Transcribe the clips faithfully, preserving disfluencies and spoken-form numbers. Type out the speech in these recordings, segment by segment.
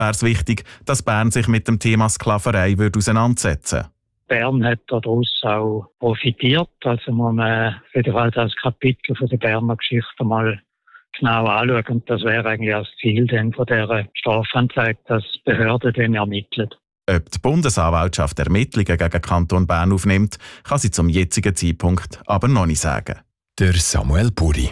wäre es wichtig, dass Bern sich mit dem Thema Sklaverei auseinandersetzen würde. Bern hat daraus auch profitiert. Also muss man auf jeden Fall das Kapitel von der Berner Geschichte mal genau anschauen. Und das wäre eigentlich auch das Ziel dann von dieser Strafanzeige, dass Behörden dann ermitteln. Ob die Bundesanwaltschaft Ermittlungen gegen Kanton Bern aufnimmt, kann sie zum jetzigen Zeitpunkt aber noch nicht sagen. Der Samuel Buri.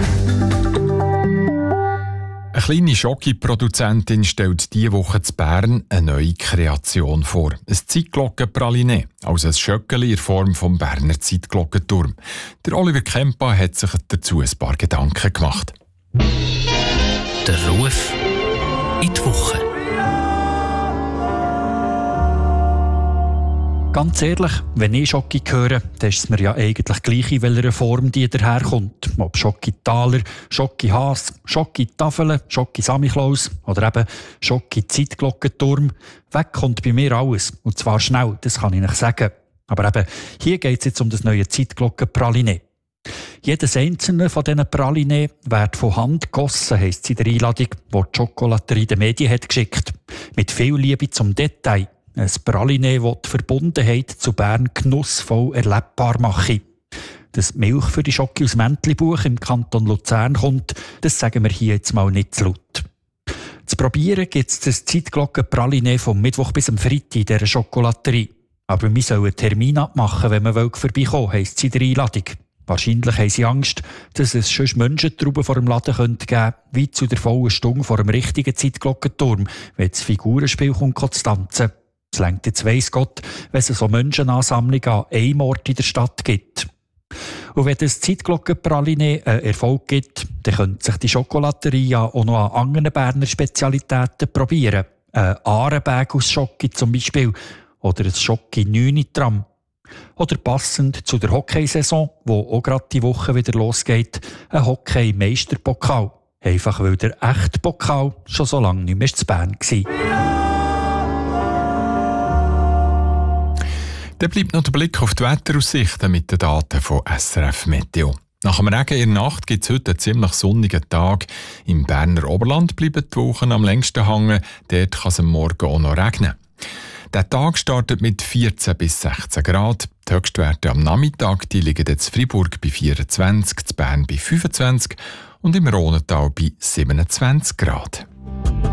Eine kleine Schoki-Produzentin stellt diese Woche zu Bern eine neue Kreation vor. Ein Zeitglockenpraliné, also ein Schöckeli in Form des Berner Zeitglockenturm. Der Oliver Kempa hat sich dazu ein paar Gedanken gemacht. Der Ruf in die Woche. Ganz ehrlich, wenn ich Schoki höre, dann ist es mir ja eigentlich gleich, in welcher Form die daherkommt. Ob Schoki-Taler, Schoki-Haas, Schoki-Tafeln, Schoki-Samichlaus oder eben Schoki-Zeitglockenturm. Weg kommt bei mir alles. Und zwar schnell, das kann ich nicht sagen. Aber eben, hier geht es jetzt um das neue Zeitglockenpraliné. Jedes einzelne von diesen Praliné wird von Hand gegossen, heisst es in der Einladung, die die Schokolaterie den Medien hat geschickt. Mit viel Liebe zum Detail. Ein Praliné, das die Verbundenheit zu Bern genussvoll erlebbar mache. Dass die Milch für die Schoki aus Mäntlibuch im Kanton Luzern kommt, das sagen wir hier jetzt mal nicht zu laut. Zu probieren gibt es das Zeitglocken-Praliné vom Mittwoch bis am Freitag in dieser Schokolaterie. Aber wir sollen einen Termin abmachen, wenn man vorbeikommen will, heisst es in der Einladung. Wahrscheinlich haben sie Angst, dass es schon Menschentrauben vor dem Laden geben könnte, wie zu der vollen Stunde vor dem richtigen Zeitglockenturm, wenn das Figurenspiel kommt zu tanzen. Es reicht jetzt weiss Gott, wenn es so Menschenansammlungen an einem Ort in der Stadt gibt. Und wenn das Zeitglockenpraliné einen Erfolg gibt, dann könnte sich die Schokolaterie ja auch noch an anderen Berner Spezialitäten probieren. Ein Ahrenberg aus Schoki zum Beispiel oder ein Schoki-Neunitram. Oder passend zu der Hockeysaison, wo auch gerade die Woche wieder losgeht, ein Hockey-Meisterpokal. Einfach weil der echte Pokal schon so lange nicht mehr zu Bern war. Dann bleibt noch der Blick auf die Wetteraussichten mit den Daten von S R F Meteo. Nach dem Regen in der Nacht gibt es heute einen ziemlich sonnigen Tag. Im Berner Oberland bleiben die Wochen am längsten hängen. Dort kann es am Morgen auch noch regnen. Der Tag startet mit vierzehn bis sechzehn Grad. Die Höchstwerte am Nachmittag die liegen jetzt in Freiburg bei vierundzwanzig, in Bern bei fünfundzwanzig und im Rhonental bei siebenundzwanzig Grad.